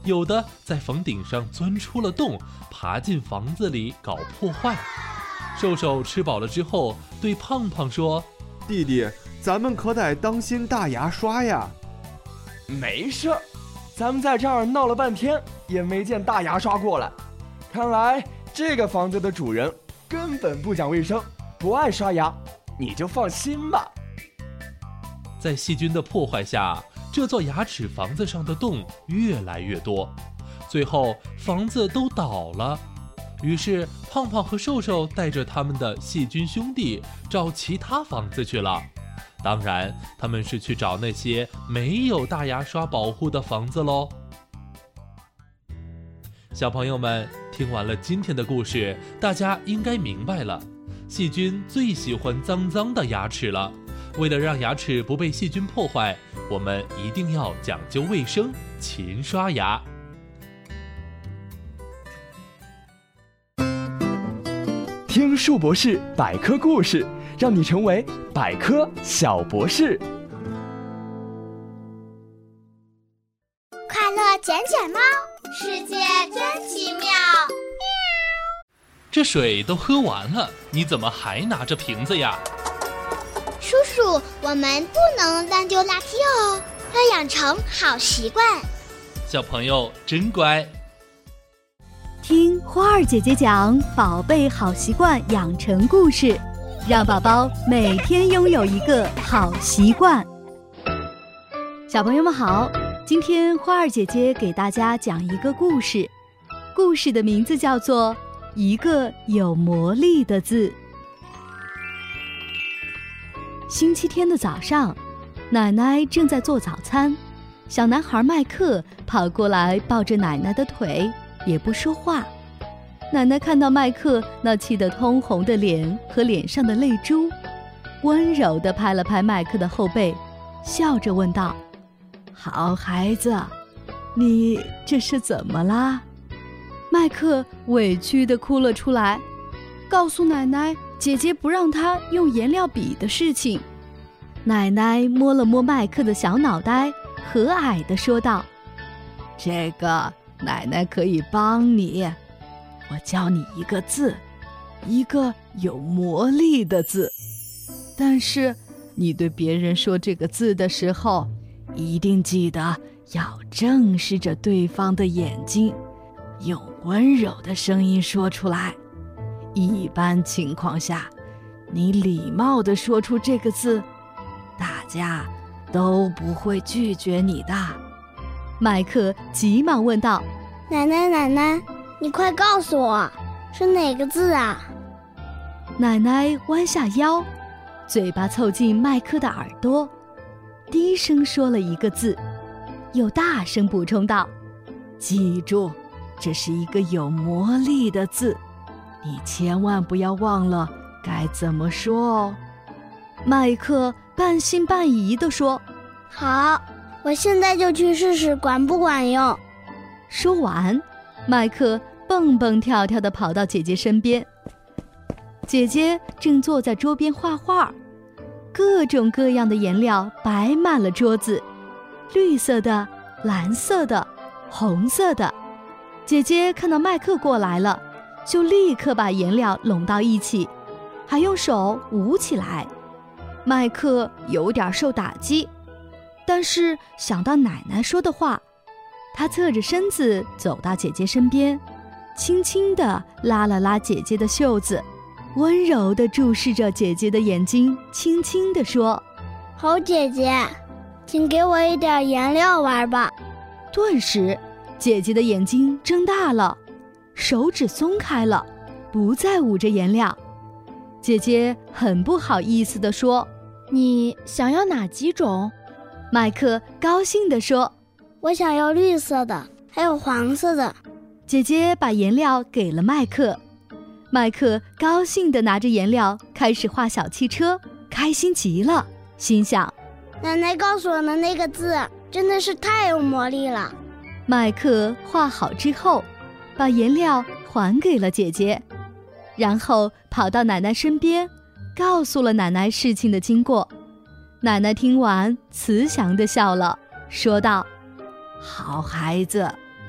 有的在房顶上钻出了洞，爬进房子里搞破坏。瘦瘦吃饱了之后对胖胖说： 弟弟，咱们可得当心大牙刷呀。 没事，咱们在这儿闹了半天也没见大牙刷过来，看来这个房子的主人根本不讲卫生，不爱刷牙，你就放心吧。 在细菌的破坏下，这座牙齿房子上的洞越来越多，最后房子都倒了。于是胖胖和瘦瘦带着他们的细菌兄弟找其他房子去了。当然，他们是去找那些没有大牙刷保护的房子咯。小朋友们，听完了今天的故事，大家应该明白了，细菌最喜欢脏脏的牙齿了。为了让牙齿不被细菌破坏，我们一定要讲究卫生，勤刷牙。 听树博士百科故事，让你成为百科小博士。 快乐捡捡猫，世界真奇妙。 这水都喝完了，你怎么还拿着瓶子呀？ 叔叔，我们不能乱丢垃圾哦，要养成好习惯。 小朋友真乖。 听花儿姐姐讲宝贝好习惯养成故事，让宝宝每天拥有一个好习惯。小朋友们好，今天花儿姐姐给大家讲一个故事，故事的名字叫做一个有魔力的字。星期天的早上，奶奶正在做早餐，小男孩麦克跑过来抱着奶奶的腿，也不说话。奶奶看到麦克那气得通红的脸和脸上的泪珠，温柔地拍了拍麦克的后背，笑着问道：好孩子，你这是怎么啦？麦克委屈地哭了出来，告诉奶奶姐姐不让他用颜料笔的事情。奶奶摸了摸麦克的小脑袋，和蔼地说道：这个奶奶可以帮你，我教你一个字，一个有魔力的字。但是你对别人说这个字的时候，一定记得要正视着对方的眼睛，用温柔的声音说出来。一般情况下，你礼貌地说出这个字，大家都不会拒绝你的。麦克急忙问道： 奶奶，你快告诉我，是哪个字啊？ 奶奶弯下腰，嘴巴凑近麦克的耳朵，低声说了一个字，又大声补充道：记住，这是一个有魔力的字，你千万不要忘了该怎么说哦。麦克半信半疑地说： 好，我现在就去试试管不管用。 说完，麦克蹦蹦跳跳地跑到姐姐身边。姐姐正坐在桌边画画，各种各样的颜料摆满了桌子，绿色的、蓝色的、红色的。姐姐看到麦克过来了，就立刻把颜料拢到一起，还用手捂起来。麦克有点受打击，但是想到奶奶说的话，他侧着身子走到姐姐身边，轻轻地拉了拉姐姐的袖子，温柔地注视着姐姐的眼睛，轻轻地说： 好姐姐，请给我一点颜料玩吧。 顿时姐姐的眼睛睁大了，手指松开了，不再捂着颜料。姐姐很不好意思地说：你想要哪几种？麦克高兴地说： 我想要绿色的，还有黄色的。 姐姐把颜料给了麦克，麦克高兴地拿着颜料开始画小汽车，开心极了，心想： 奶奶告诉我的那个字真的是太有魔力了。 麦克画好之后，把颜料还给了姐姐，然后跑到奶奶身边，告诉了奶奶事情的经过。奶奶听完慈祥地笑了，说道：好孩子，